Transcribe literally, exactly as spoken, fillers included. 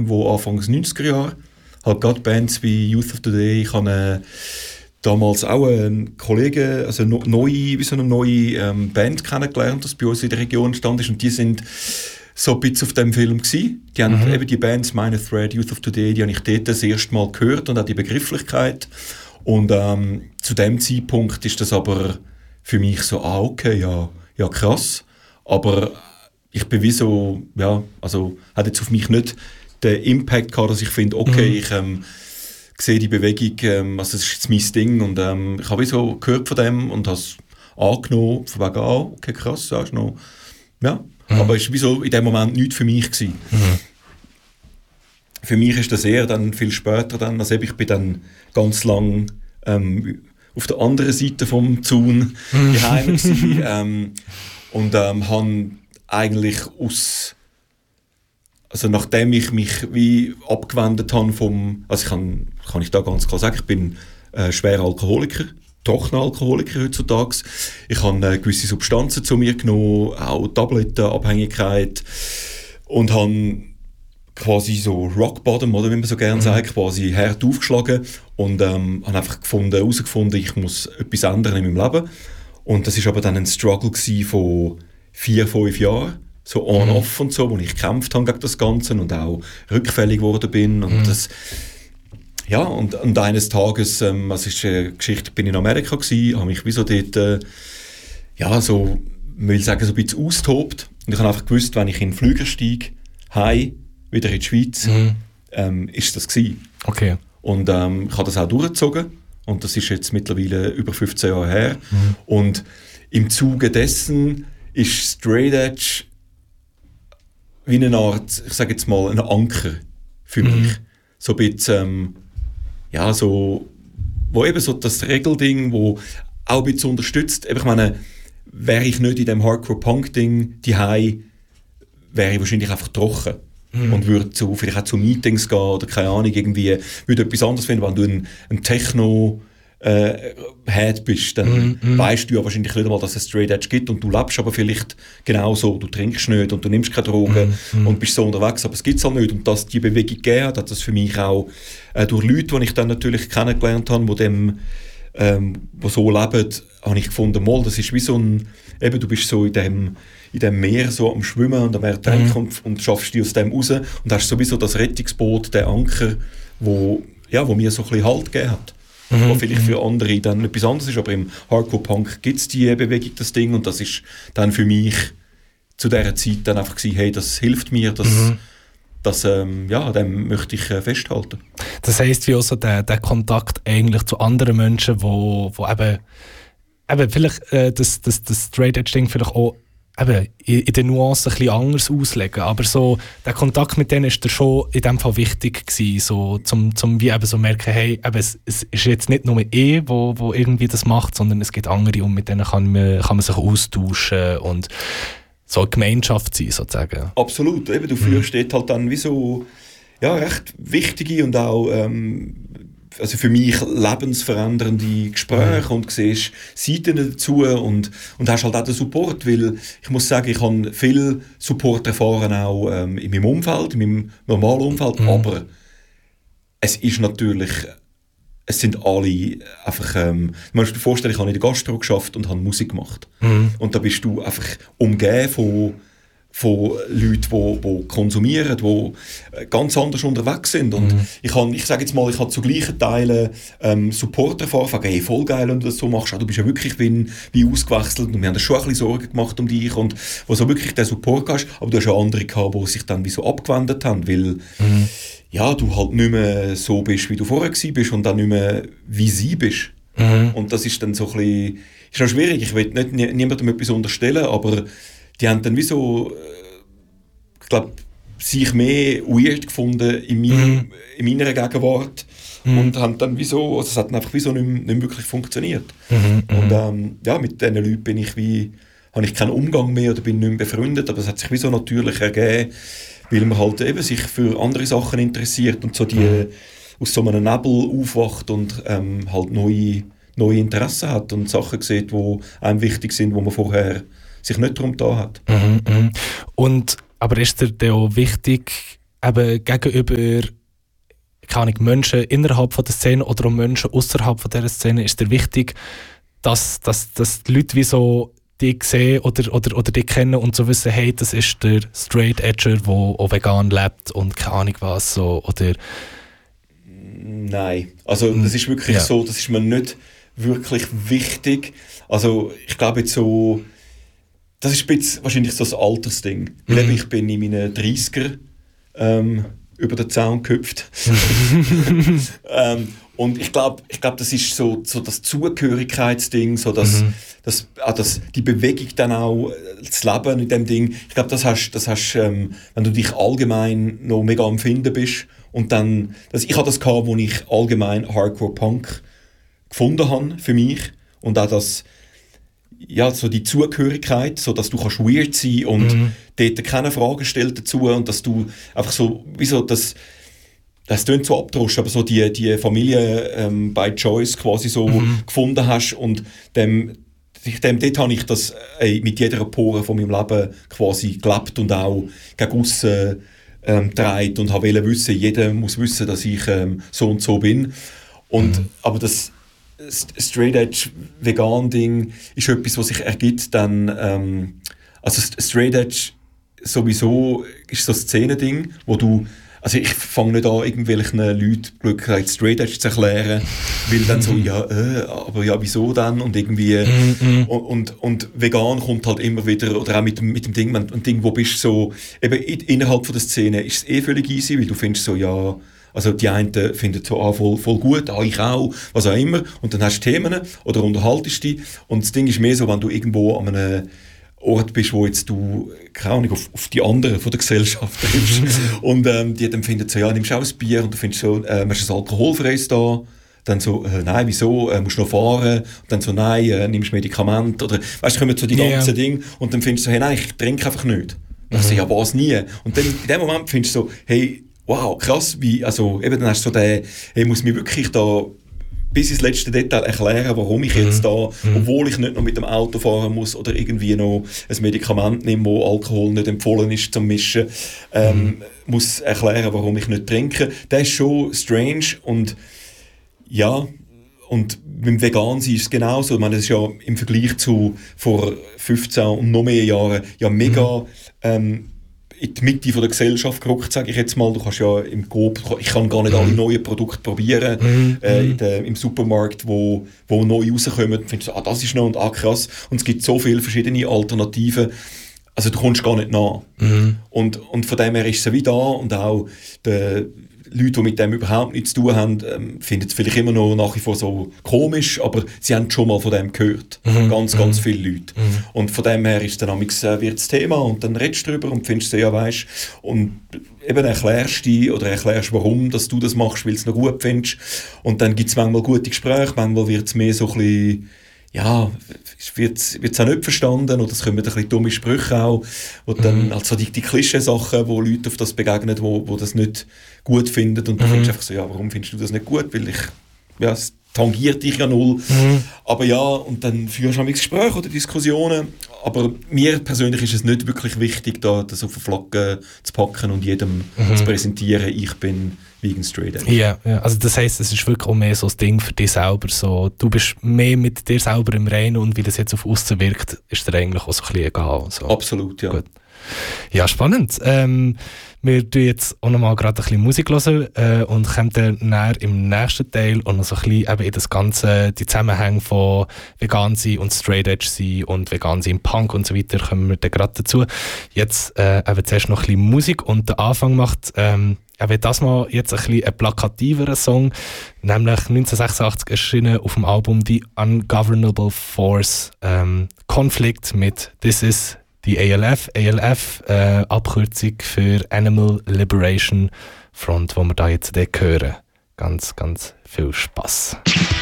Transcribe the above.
ähm, wo Anfang der neunziger Jahre, halt gerade Bands wie Youth of Today, ich habe äh, damals auch einen Kollegen, also eine neue, wie so eine neue ähm, Band kennengelernt, das bei uns in der Region stand ist, und die sind so ein bisschen auf dem Film gewesen. Die haben Mhm. eben die Bands Minor Threat, Youth of Today, die habe ich dort das erste Mal gehört und auch die Begrifflichkeit. Und ähm, zu dem Zeitpunkt ist das aber für mich so, ah okay, ja, ja krass. Aber ich bin wie so, ja, also hat jetzt auf mich nicht den Impact gehabt, dass ich finde, okay, Mhm. ich ähm, sehe die Bewegung, ähm, also das ist jetzt mein Ding, und ähm, ich habe wie so gehört von dem und habe es angenommen, von wegen, ah, okay, krass, ja, ist noch, ja. Mhm. Aber es war wie so in dem Moment nichts für mich gewesen. Mhm. Für mich ist das eher dann viel später dann, also ich bin dann ganz lang ähm, auf der anderen Seite vom Zaun daheim gewesen, ähm, und ähm, habe eigentlich aus, also nachdem ich mich wie abgewendet habe vom, also ich kann, kann ich da ganz klar sagen, ich bin äh, schwerer Alkoholiker, trockener Alkoholiker heutzutage. Ich habe äh, gewisse Substanzen zu mir genommen, auch Tablettenabhängigkeit, und habe quasi so Rock Bottom, oder wie man so gerne Mhm. sagt, quasi hart aufgeschlagen, und ähm, habe einfach gefunden, herausgefunden, ich muss etwas ändern in meinem Leben. Und das war aber dann ein Struggle gewesen von vier, fünf Jahren, so on-off und so, wo ich gekämpft habe gegen das Ganze und auch rückfällig geworden bin. Und Mhm. das, ja, und, und eines Tages, ähm, das ist eine Geschichte, ich bin in Amerika gewesen, habe mich wie so dort, äh, ja, so, ich will sagen, so ein bisschen austobt. Und ich habe einfach gewusst, wenn ich in den Flüger steige, heim, wieder in die Schweiz, Mhm. ähm, ist das gewesen. Okay. Und ähm, ich habe das auch durchgezogen. Und das ist jetzt mittlerweile über fünfzehn Jahre her. Mhm. Und im Zuge dessen ist Straight Edge wie eine Art, ich sage jetzt mal, ein Anker für Mhm. mich. So ein bisschen, ähm, ja, so, wo eben so das Regelding, wo auch ein bisschen unterstützt. Ich meine, wäre ich nicht in dem Hardcore-Punk-Ding daheim, wäre ich wahrscheinlich einfach trocken. Mhm. Und würde zu, vielleicht auch zu Meetings gehen oder keine Ahnung, irgendwie, würde etwas anderes finden. Wenn du ein, ein Techno äh, Head bist, dann Mhm. weißt du ja wahrscheinlich nicht einmal, dass es Straight Edge gibt, und du lebst aber vielleicht genauso, du trinkst nicht und du nimmst keine Drogen Mhm. und bist so unterwegs, aber es gibt es halt nicht. Und dass die Bewegung gegeben hat, hat das für mich auch äh, durch Leute, die ich dann natürlich kennengelernt habe, die dem ähm, die so leben, habe ich gefunden, mal, das ist wie so ein, eben, du bist so in dem, in dem Meer so am Schwimmen und am Ertrinken, Mhm. und, und schaffst dich aus dem raus und hast sowieso das Rettungsboot, den Anker, wo, ja, wo mir so ein bisschen Halt gegeben hat. Mhm. Wo vielleicht für andere dann etwas anderes ist, aber im Hardcore-Punk gibt es die Bewegung, das Ding, und das ist dann für mich zu dieser Zeit dann einfach gewesen, hey, das hilft mir, das, Mhm. das ähm, ja, an dem möchte ich äh, festhalten. Das heisst, wie auch so der, der Kontakt eigentlich zu anderen Menschen, wo, wo eben, eben vielleicht äh, das, das, das Straight Edge Ding vielleicht auch eben in, in den Nuancen ein bisschen anders auslegen, aber so der Kontakt mit denen ist dir schon in dem Fall wichtig gewesen, so zum, zum wie eben so merken, hey, eben, es, es ist jetzt nicht nur ich, wo, wo irgendwie das macht, sondern es gibt andere, und mit denen kann man, kann man sich austauschen und so eine Gemeinschaft sein, sozusagen. Absolut, eben, du führst dort halt dann wie so, ja, recht wichtige und auch ähm, also für mich lebensverändernde Gespräche, und siehst Seiten dazu, und, und hast halt auch den Support, weil ich muss sagen, ich habe viel Support erfahren, auch ähm, in meinem Umfeld, in meinem normalen Umfeld, Mhm. aber es ist natürlich, es sind alle einfach, ähm, du musst dir vorstellen, ich habe in der Gastro geschafft und habe Musik gemacht. Mhm. Und da bist du einfach umgeben von, von Leuten, die, die konsumieren, die ganz anders unterwegs sind. Und Mhm. ich, habe, ich sage jetzt mal, ich habe zu gleichen Teilen ähm, Support erfahren, von, hey, voll geil, wenn du das so machst, du bist ja wirklich wie, wie ausgewechselt, und wir haben uns schon ein bisschen Sorgen gemacht um dich, und wo so wirklich den Support hast, aber du hast auch andere gehabt, die sich dann wie so abgewendet haben, weil Mhm. ja, du halt nicht mehr so bist, wie du vorher gewesen bist, und dann nicht mehr wie sie bist. Mhm. Und das ist dann so ein bisschen, ist noch schwierig, ich will nicht nie- niemandem etwas unterstellen, aber die haben dann wie so, äh, ich glaube, sich mehr weird gefunden in, meinem, Mhm. in meiner Gegenwart, Mhm. und haben dann wie so, also es hat dann einfach wie so nicht, nicht mehr wirklich funktioniert. Mhm. Und ähm, ja, mit diesen Leuten bin ich wie, habe ich keinen Umgang mehr oder bin nicht mehr befreundet, aber es hat sich wie so natürlich ergeben, weil man halt eben sich für andere Sachen interessiert und so die Mhm. aus so einem Nebel aufwacht und ähm, halt neue, neue Interessen hat und Sachen sieht, die einem wichtig sind, wo man vorher sich nicht darum da hat. Mhm, mhm. Und, aber ist dir dann auch wichtig, eben gegenüber keine Ahnung, Menschen innerhalb von der Szene oder auch Menschen außerhalb von dieser Szene ist dir wichtig, dass, dass, dass die Leute wie so dich sehen oder, oder, oder dich kennen und so wissen, hey, das ist der Straight Edger, der auch vegan lebt und keine Ahnung was so, oder... Nein, also das ist wirklich ja. so, das ist mir nicht wirklich wichtig. Also ich glaube jetzt so, das ist ein bisschen wahrscheinlich so das Altersding. Mhm. Weil ich bin in meinen dreißiger ähm, über den Zaun gehüpft. ähm, und ich glaube, ich glaub, das ist so, so das Zugehörigkeitsding, so das, mhm. das, ah, das, die Bewegung dann auch, das Leben in dem Ding. Ich glaube, das hast, das hast ähm, wenn du dich allgemein noch mega am Finden bist. Und dann, das, ich hatte das gehabt, wo ich allgemein Hardcore-Punk gefunden habe für mich. Und auch das, ja, so die Zugehörigkeit, so dass du kannst weird sein und mhm. dort keine Fragen stellt dazu und dass du einfach so, wie so das, das klingt so abgedroschen, aber so die, die Familie ähm, by Choice quasi so mhm. gefunden hast und dem, dem, dort habe ich das ey, mit jeder Pore von meinem Leben quasi gelebt und auch gegen aussen ähm, gedreht und wollte wissen, jeder muss wissen, dass ich ähm, so und so bin. Und, mhm. aber das Straight Edge Vegan Ding ist etwas, was sich ergibt dann, ähm, also Straight Edge sowieso ist so ein Szene-Ding, wo du, also ich fange nicht an, irgendwelchen Leuten Glücklichkeit Straight Edge zu erklären, weil dann so, ja, äh, aber ja, wieso dann? Und irgendwie, mm-hmm. und, und, und vegan kommt halt immer wieder, oder auch mit dem, mit dem Ding, ein Ding, wo bist so, eben innerhalb von der Szene ist es eh völlig easy, weil du findest so, ja, also die einen finden so, ah, voll, voll gut, ah, ich auch, was auch immer. Und dann hast du Themen oder unterhaltest dich. Und das Ding ist mehr so, wenn du irgendwo an einem Ort bist, wo jetzt du, keine Ahnung, auf, auf die anderen von der Gesellschaft triffst. und ähm, die dann finden so, ja, nimmst du auch ein Bier und du findest so, äh, hast du ein alkoholfreies da? Dann so, äh, nein, wieso? Äh, musst du noch fahren? Und dann so, nein, äh, nimmst Medikamente? Oder, weißt du, kommen so die ganzen yeah. Dinge. Und dann findest du so, hey, nein, ich trinke einfach nicht. Und dann mhm. so, ja, was nie? Und dann in dem Moment findest du so, hey, wow, krass, wie, also eben dann hast du so den, hey, muss mir wirklich da bis ins letzte Detail erklären, warum ich jetzt da, mhm. obwohl ich nicht noch mit dem Auto fahren muss oder irgendwie noch ein Medikament nehme, wo Alkohol nicht empfohlen ist zum Mischen, ähm, mhm. muss erklären, warum ich nicht trinke. Das ist schon strange und ja, und beim Vegan-Sein ist es genauso. Ich meine, das ist ja im Vergleich zu vor fünfzehn und noch mehr Jahren ja mega mhm. ähm, in die Mitte von der Gesellschaft gerückt, sage ich jetzt mal. Du kannst ja im Coop, ich kann gar nicht alle neuen Produkte probieren, mhm. äh, in der, im Supermarkt, wo, wo neu rauskommen, findest du, ah, das ist noch und ah, krass. Und es gibt so viele verschiedene Alternativen, also du kommst gar nicht nach. Mhm. Und, und von dem her ist es wie da und auch der Leute, die mit dem überhaupt nichts zu tun haben, ähm, finden es vielleicht immer noch nach wie vor so komisch, aber sie haben schon mal von dem gehört. Mhm. Ganz, ganz mhm. viele Leute. Mhm. Und von dem her ist dann äh, wird das Thema und dann redest du darüber und findest du ja, weißt, und eben erklärst du oder erklärst, warum dass du das machst, weil du es noch gut findest. Und dann gibt es manchmal gute Gespräche, manchmal wird es mehr so ein bisschen, ja, wird es auch nicht verstanden oder es kommen ein bisschen dumme Sprüche auch, wo mhm. dann also die, die Klischee-Sachen, wo Leute auf das begegnen, wo, wo das nicht gut finden und du mhm. findest einfach so, ja, warum findest du das nicht gut, weil ich, ja, es tangiert dich ja null. Mhm. Aber ja, und dann führst du auch Gespräche oder Diskussionen, aber mir persönlich ist es nicht wirklich wichtig, da das auf eine Flagge zu packen und jedem mhm. zu präsentieren, ich bin Vegan Straight Edge. Ja, ja, also das heisst, es ist wirklich auch mehr so ein Ding für dich selber. So, du bist mehr mit dir selber im Reinen und wie das jetzt auf außen wirkt, ist dir eigentlich auch so ein bisschen egal. So. Absolut, ja. Gut. Ja, spannend. Ähm, wir tun jetzt auch noch mal gerade ein bisschen Musik hören äh, und kommen dann näher im nächsten Teil und noch so ein bisschen eben in das Ganze, die Zusammenhänge von vegan sein und Straight Edge sein und vegan sein im Punk und so weiter, kommen wir dann gerade dazu. Jetzt äh, eben zuerst noch ein bisschen Musik und der Anfang macht ähm, ja, wenn das mal jetzt ein bisschen ein plakativerer Song, nämlich neunzehnhundertsechsundachtzig erschienen auf dem Album The Ungovernable Force, ähm, Konflikt mit This Is die A L F, A L F, äh, Abkürzung für Animal Liberation Front, wo wir da jetzt hören. Ganz, ganz viel Spass.